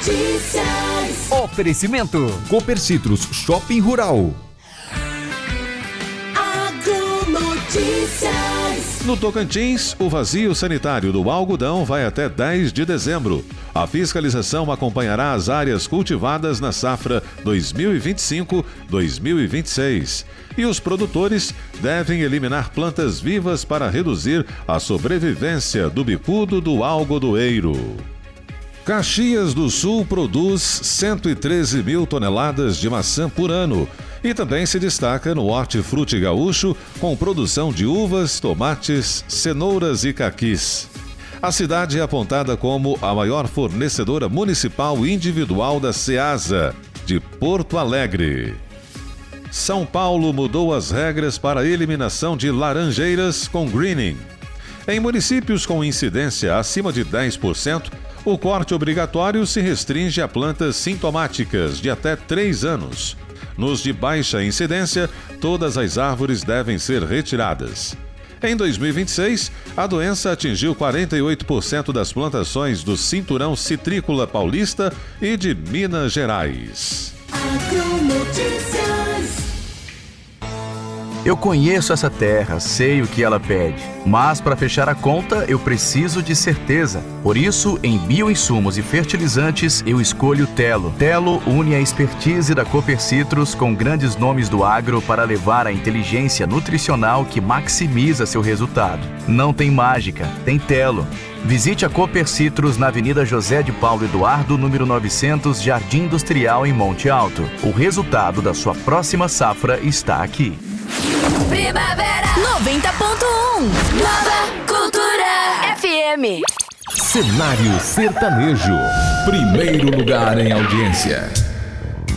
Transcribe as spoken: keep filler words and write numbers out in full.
Notícias. Oferecimento Copercitros Shopping Rural. Agronotícias. No Tocantins, o vazio sanitário do algodão vai até dez de dezembro. A fiscalização acompanhará as áreas cultivadas na safra dois mil e vinte e cinco a dois mil e vinte e seis. E os produtores devem eliminar plantas vivas para reduzir a sobrevivência do bicudo do algodoeiro. Caxias do Sul produz cento e treze mil toneladas de maçã por ano e também se destaca no hortifruti gaúcho com produção de uvas, tomates, cenouras e caquis. A cidade é apontada como a maior fornecedora municipal individual da Ceasa, de Porto Alegre. São Paulo mudou as regras para a eliminação de laranjeiras com greening. Em municípios com incidência acima de dez por cento, o corte obrigatório se restringe a plantas sintomáticas de até três anos. Nos de baixa incidência, todas as árvores devem ser retiradas. Em dois mil e vinte e seis, a doença atingiu quarenta e oito por cento das plantações do Cinturão Citrícola Paulista e de Minas Gerais. Agronotícias. Eu conheço essa terra, sei o que ela pede, mas para fechar a conta eu preciso de certeza. Por isso, em bioinsumos e fertilizantes, eu escolho Telo. Telo une a expertise da Copercitros com grandes nomes do agro para levar a inteligência nutricional que maximiza seu resultado. Não tem mágica, tem Telo. Visite a Copercitros na Avenida José de Paulo Eduardo, número novecentos, Jardim Industrial, em Monte Alto. O resultado da sua próxima safra está aqui. Primavera noventa ponto um. Nova Cultura F M. Cenário Sertanejo. Primeiro lugar em audiência.